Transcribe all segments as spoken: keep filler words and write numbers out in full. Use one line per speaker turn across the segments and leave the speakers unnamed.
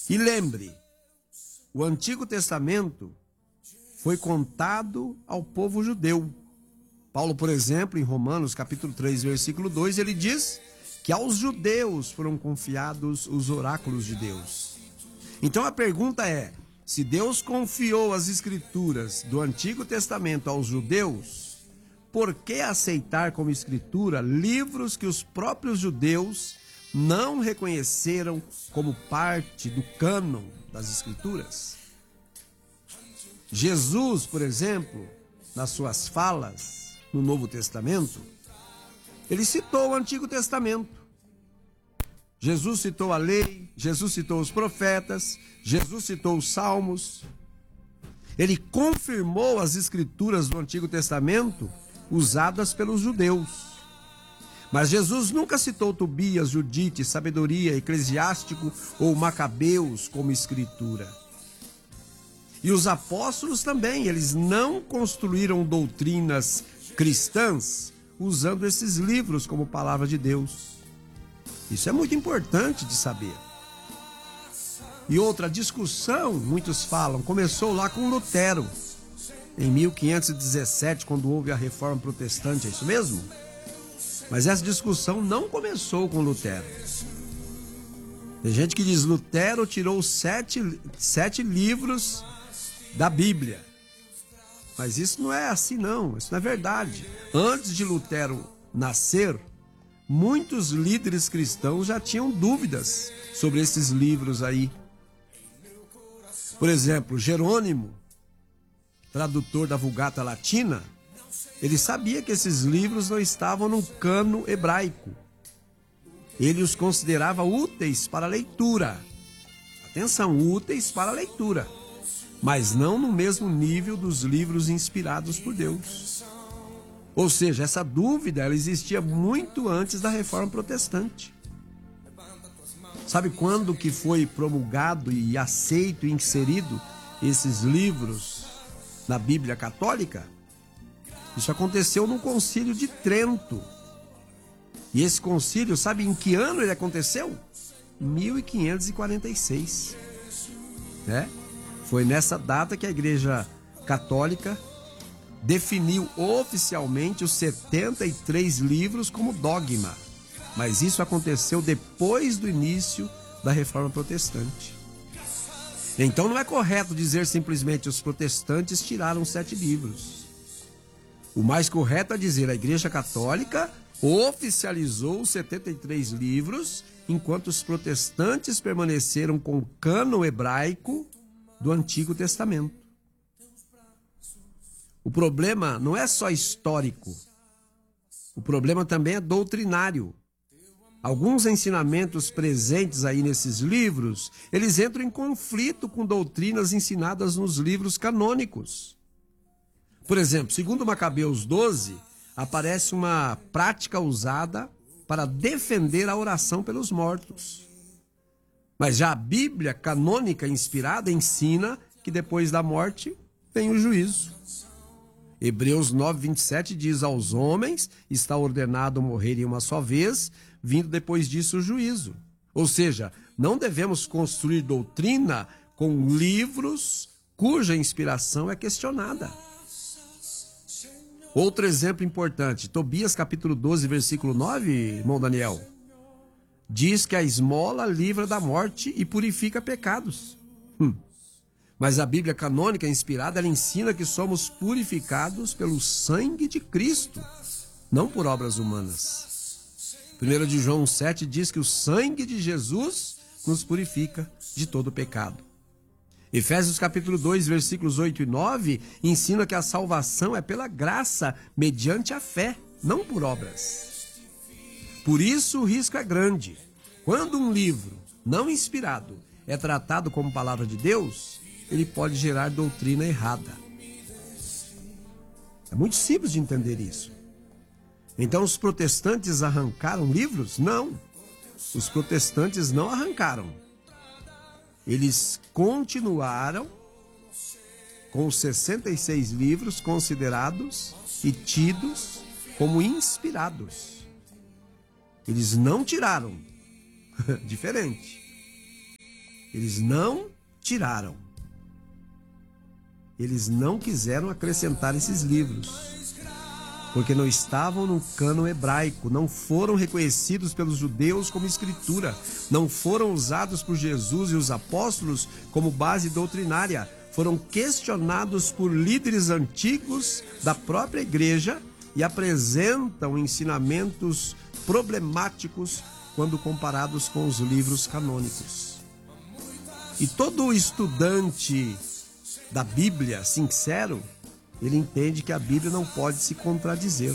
E lembre, o Antigo Testamento foi contado ao povo judeu. Paulo, por exemplo, em Romanos capítulo três, versículo dois, ele diz que aos judeus foram confiados os oráculos de Deus. Então a pergunta é, se Deus confiou as escrituras do Antigo Testamento aos judeus, por que aceitar como escritura livros que os próprios judeus não reconheceram como parte do cânon das escrituras? Jesus, por exemplo, nas suas falas no Novo Testamento, ele citou o Antigo Testamento. Jesus citou a lei, Jesus citou os profetas, Jesus citou os salmos. Ele confirmou as escrituras do Antigo Testamento usadas pelos judeus. Mas Jesus nunca citou Tobias, Judite, Sabedoria, Eclesiástico ou Macabeus como escritura. E os apóstolos também, eles não construíram doutrinas cristãs usando esses livros como palavra de Deus. Isso é muito importante de saber. E outra discussão, muitos falam, começou lá com Lutero, em mil quinhentos e dezessete, quando houve a Reforma Protestante, é isso mesmo? Mas essa discussão não começou com Lutero. Tem gente que diz Lutero tirou sete, sete livros da Bíblia. Mas isso não é assim não, isso não é verdade. Antes de Lutero nascer, muitos líderes cristãos já tinham dúvidas sobre esses livros aí. Por exemplo, Jerônimo, tradutor da Vulgata Latina, ele sabia que esses livros não estavam no cânon hebraico. Ele os considerava úteis para a leitura. Atenção, úteis para a leitura, mas não no mesmo nível dos livros inspirados por Deus. Ou seja, essa dúvida ela existia muito antes da Reforma Protestante. Sabe quando que foi promulgado e aceito e inserido esses livros na Bíblia Católica? Isso aconteceu no Concílio de Trento. E esse concílio, sabe em que ano ele aconteceu? mil quinhentos e quarenta e seis. É? Foi nessa data que a Igreja Católica definiu oficialmente os setenta e três livros como dogma. Mas isso aconteceu depois do início da Reforma Protestante. Então não é correto dizer simplesmente os protestantes tiraram sete livros. O mais correto é dizer a Igreja Católica oficializou os setenta e três livros, enquanto os protestantes permaneceram com o cânon hebraico do Antigo Testamento. O problema não é só histórico, o problema também é doutrinário. Alguns ensinamentos presentes aí nesses livros, eles entram em conflito com doutrinas ensinadas nos livros canônicos. Por exemplo, segundo Macabeus doze, aparece uma prática usada para defender a oração pelos mortos. Mas já a Bíblia canônica inspirada ensina que depois da morte vem o juízo. Hebreus nove, vinte e sete diz, aos homens está ordenado morrerem uma só vez, vindo depois disso o juízo. Ou seja, não devemos construir doutrina com livros cuja inspiração é questionada. Outro exemplo importante, Tobias capítulo doze, versículo nove, irmão Daniel, diz que a esmola livra da morte e purifica pecados. Hum. Mas a Bíblia canônica inspirada, ela ensina que somos purificados pelo sangue de Cristo, não por obras humanas. primeiro de João sete diz que o sangue de Jesus nos purifica de todo pecado. Efésios capítulo dois, versículos oito e nove, ensina que a salvação é pela graça, mediante a fé, não por obras. Por isso o risco é grande. Quando um livro não inspirado é tratado como palavra de Deus, ele pode gerar doutrina errada. É muito simples de entender isso. Então os protestantes arrancaram livros? Não. Os protestantes não arrancaram. Eles continuaram com os sessenta e seis livros considerados e tidos como inspirados. Eles não tiraram. Diferente. Eles não tiraram. Eles não quiseram acrescentar esses livros, porque não estavam no cânon hebraico, não foram reconhecidos pelos judeus como escritura, não foram usados por Jesus e os apóstolos como base doutrinária, foram questionados por líderes antigos da própria igreja e apresentam ensinamentos problemáticos quando comparados com os livros canônicos. E todo estudante da Bíblia sincero, ele entende que a Bíblia não pode se contradizer.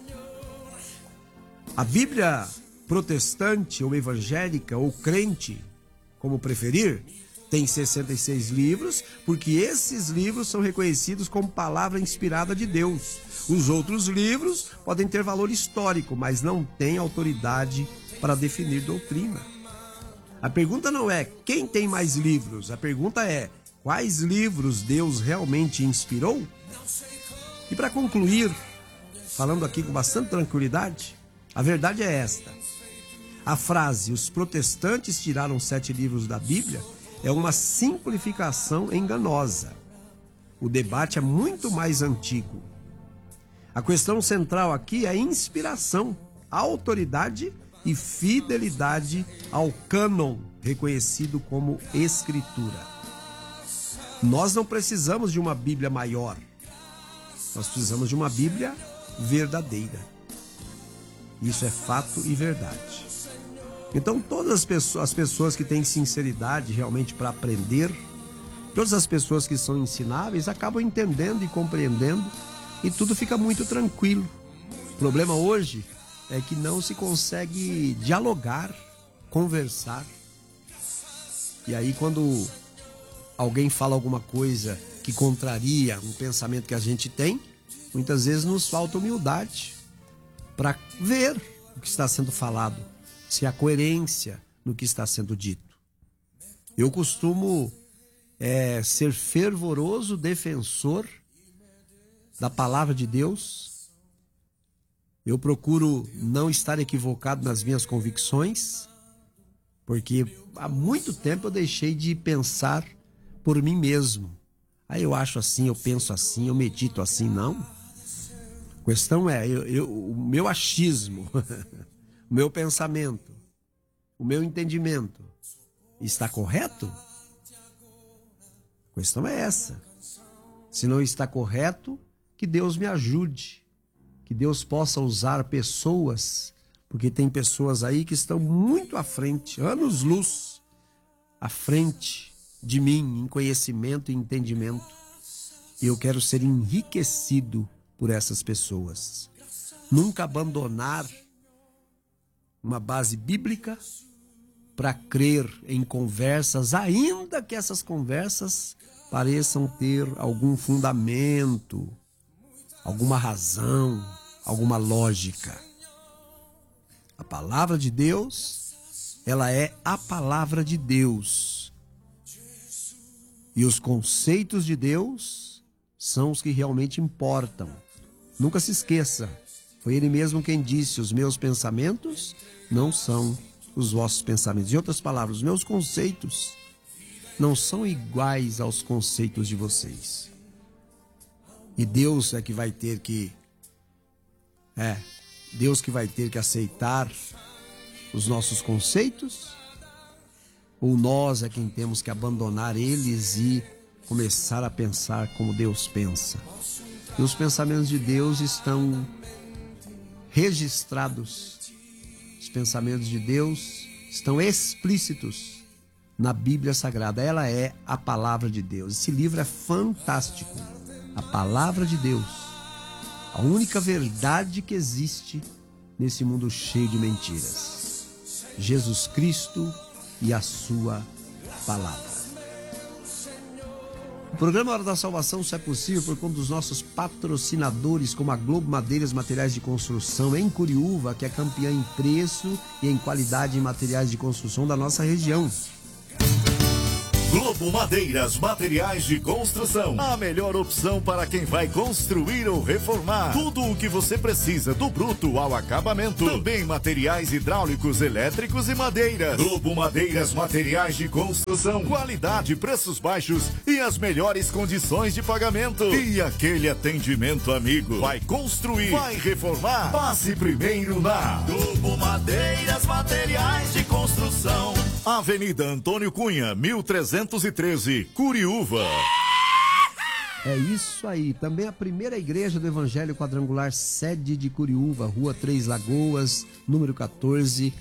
A Bíblia protestante ou evangélica ou crente, como preferir, tem sessenta e seis livros, porque esses livros são reconhecidos como palavra inspirada de Deus. Os outros livros podem ter valor histórico, mas não têm autoridade para definir doutrina. A pergunta não é quem tem mais livros, a pergunta é quais livros Deus realmente inspirou? E para concluir, falando aqui com bastante tranquilidade, a verdade é esta. A frase, os protestantes tiraram sete livros da Bíblia, é uma simplificação enganosa. O debate é muito mais antigo. A questão central aqui é a inspiração, a autoridade e fidelidade ao cânon reconhecido como Escritura. Nós não precisamos de uma Bíblia maior. Nós precisamos de uma Bíblia verdadeira. Isso é fato e verdade. Então, todas as pessoas, as pessoas que têm sinceridade realmente para aprender, todas as pessoas que são ensináveis, acabam entendendo e compreendendo e tudo fica muito tranquilo. O problema hoje é que não se consegue dialogar, conversar. E aí, quando alguém fala alguma coisa que contraria um pensamento que a gente tem, muitas vezes nos falta humildade para ver o que está sendo falado, se há coerência no que está sendo dito. Eu costumo é, ser fervoroso defensor da palavra de Deus. Eu procuro não estar equivocado nas minhas convicções, porque há muito tempo eu deixei de pensar por mim mesmo. Aí eu acho assim, eu penso assim, eu medito assim. Não. A questão é, eu, eu, o meu achismo, o meu pensamento, o meu entendimento está correto? A questão é essa. Se não está correto, que Deus me ajude, que Deus possa usar pessoas, porque tem pessoas aí que estão muito à frente, anos-luz à frente de mim em conhecimento e entendimento. E eu quero ser enriquecido por essas pessoas. Nunca abandonar uma base bíblica para crer em conversas, ainda que essas conversas pareçam ter algum fundamento, alguma razão, alguma lógica. A palavra de Deus, ela é a palavra de Deus. E os conceitos de Deus são os que realmente importam. Nunca se esqueça, foi Ele mesmo quem disse, os meus pensamentos não são os vossos pensamentos. Em outras palavras, os meus conceitos não são iguais aos conceitos de vocês. E Deus é que vai ter que, é, Deus que vai ter que aceitar os nossos conceitos, ou nós é quem temos que abandonar eles e começar a pensar como Deus pensa? E os pensamentos de Deus estão registrados. Os pensamentos de Deus estão explícitos na Bíblia Sagrada. Ela é a palavra de Deus. Esse livro é fantástico. A palavra de Deus. A única verdade que existe nesse mundo cheio de mentiras. Jesus Cristo e a sua palavra. O programa Hora da Salvação só é possível por conta dos nossos patrocinadores, como a Globo Madeiras Materiais de Construção em Curiúva, que é campeã em preço e em qualidade em materiais de construção da nossa região.
Globo Madeiras, materiais de construção. A melhor opção para quem vai construir ou reformar. Tudo o que você precisa, do bruto ao acabamento. Também materiais hidráulicos, elétricos e madeira. Globo Madeiras, materiais de construção. Qualidade, preços baixos e as melhores condições de pagamento. E aquele atendimento amigo. Vai construir, vai reformar? Passe primeiro na Globo Madeiras, materiais de construção. Avenida Antônio Cunha, mil trezentos e treze, Curiúva.
É isso aí. Também a primeira igreja do Evangelho Quadrangular, sede de Curiúva, Rua Três Lagoas, número quatorze,